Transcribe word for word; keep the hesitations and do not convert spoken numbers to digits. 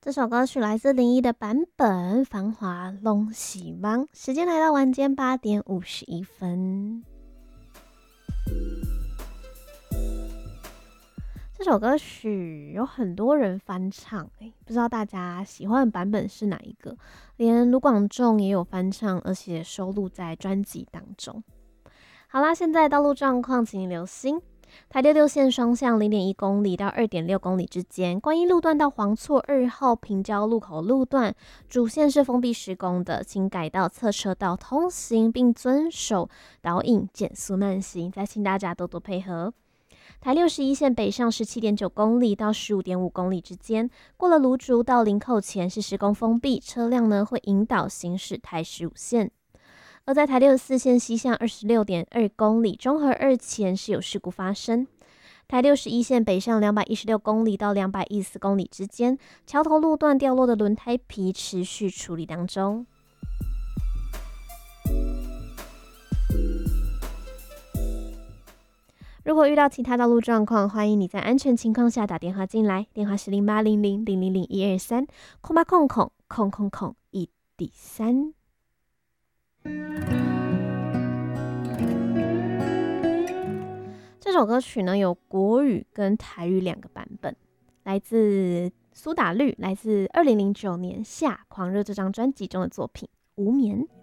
这首歌曲来自林忆的版本《繁华拢是梦》。时间来到晚间八点五十一分。这首歌曲有很多人翻唱，欸，不知道大家喜欢的版本是哪一个？连卢广仲也有翻唱，而且收录在专辑当中。好啦，现在道路状况，请留心。台六六线双向零点一公里到二点六公里之间，观音路段到黄厝二号平交路口路段，主线是封闭施工的，请改道侧车道通行，并遵守导引减速慢行，再请大家多多配合。台六十一线北上十七点九公里到十五点五公里之间，过了芦竹到林口前是施工封闭，车辆呢会引导行驶台十五线。而在台六十四线西向二十六点二公里，中和二前是有事故发生。台六十一线北上两百一十六公里到两百一十四公里之间，桥头路段掉落的轮胎皮持续处理当中。如果遇到其他道路状况，欢迎你在安全情况下打电话进来，电话是零八零零零零零一二三空八空空空空空一第三。这首歌曲呢有国语跟台语两个版本，来自苏打绿，来自二零零九年《夏狂热》这张专辑中的作品《无眠》。